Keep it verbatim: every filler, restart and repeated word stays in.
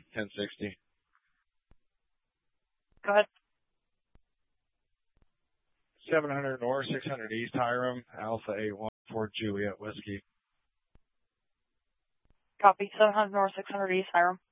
ten sixty. Go ahead. seven hundred North, six hundred East, Hiram, Alpha eight one four Juliet Whiskey. Copy. seven hundred North, six hundred East, Hiram.